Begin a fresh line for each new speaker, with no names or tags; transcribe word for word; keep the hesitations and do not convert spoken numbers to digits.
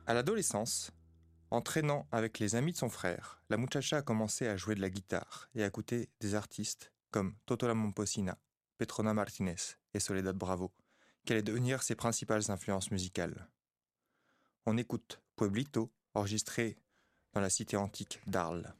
À l'adolescence, en traînant avec les amis de son frère, la muchacha a commencé à jouer de la guitare et à écouter des artistes comme Toto La Momposina, Petrona Martinez et Soledad Bravo, qui allaient devenir ses principales influences musicales. On écoute Pueblito, enregistré dans la cité antique d'Arles.